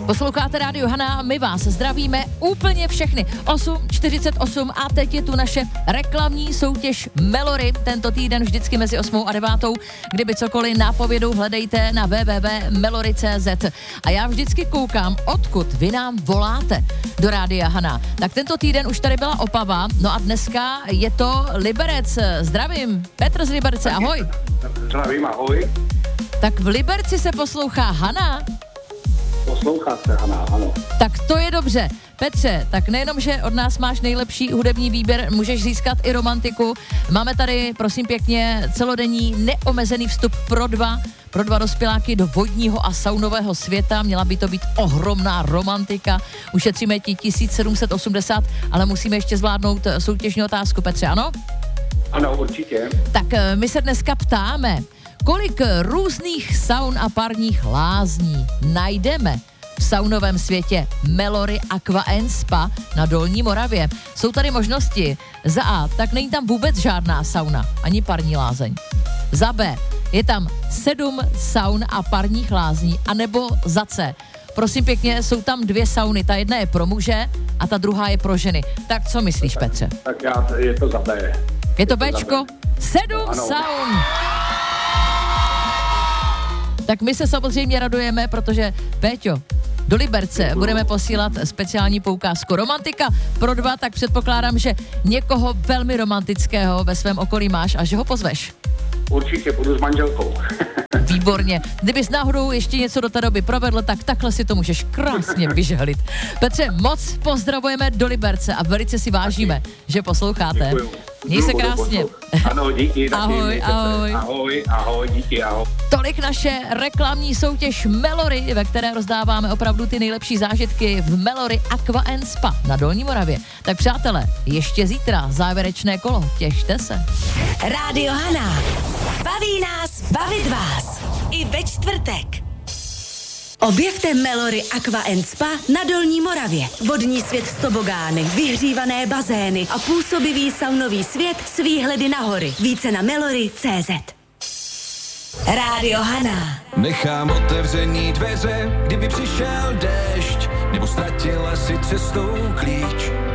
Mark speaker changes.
Speaker 1: Posloucháte Rádio Hana, my vás zdravíme úplně všechny. 8:48 a teď je tu naše reklamní soutěž Melory. Tento týden vždycky mezi 8 a 9. Kdyby cokoliv nápovědu hledejte na www.melory.cz. A já vždycky koukám, odkud vy nám voláte do Rádia Hana. Tak tento týden už tady byla Opava, no a dneska je to Liberec. Zdravím, Petr z Liberce, ahoj.
Speaker 2: Zdravím, ahoj.
Speaker 1: Tak v Liberci se poslouchá Hana?
Speaker 2: Poslouchá se Hana, ano.
Speaker 1: Tak to je dobře. Petře, tak nejenom, že od nás máš nejlepší hudební výběr, můžeš získat i romantiku. Máme tady, prosím pěkně, celodenní neomezený vstup pro dva dospěláky do vodního a saunového světa. Měla by to být ohromná romantika. Ušetříme ti 1780, ale musíme ještě zvládnout soutěžní otázku, Petře, ano?
Speaker 2: Ano, určitě.
Speaker 1: Tak my se dneska ptáme, kolik různých saun a parních lázní najdeme v saunovém světě Melory Aqua & Spa na Dolní Moravě. Jsou tady možnosti. Za A, tak není tam vůbec žádná sauna, ani parní lázeň. Za B, je tam 7 saun a parních lázní, anebo za C. Prosím pěkně, jsou tam 2 sauny, ta jedna je pro muže a ta druhá je pro ženy. Tak co myslíš, Petře?
Speaker 2: Tak je to za B.
Speaker 1: Je to Bčko? 7 saun! Tak my se samozřejmě radujeme, protože Péťo, do Liberce budeme posílat speciální poukázku romantika pro 2, tak předpokládám, že někoho velmi romantického ve svém okolí máš a že ho pozveš.
Speaker 2: Určitě budu s manželkou.
Speaker 1: Výborně. Kdybys náhodou ještě něco do té doby provedl, tak takhle si to můžeš krásně vyžehlit. Petře, moc pozdravujeme do Liberce a velice si vážíme, že posloucháte.
Speaker 2: Děkuju.
Speaker 1: Měj se krásně.
Speaker 2: Ano, díky.
Speaker 1: Ahoj, ahoj.
Speaker 2: Ahoj, díky, ahoj.
Speaker 1: Tolik naše reklamní soutěž Melory, ve které rozdáváme opravdu ty nejlepší zážitky v Melory Aqua & Spa na Dolní Moravě. Tak přátelé, ještě zítra závěrečné kolo, těšte se.
Speaker 3: Rádio Hana. Baví nás, bavit vás. I ve čtvrtek. Objevte Melory Aqua & Spa na Dolní Moravě. Vodní svět s tobogány, vyhřívané bazény a působivý saunový svět s výhledy na hory. Více na melory.cz. Rádio Hana.
Speaker 4: Nechám otevřený dveře, kdyby přišel déšť, nebo ztratila si cestou klíč.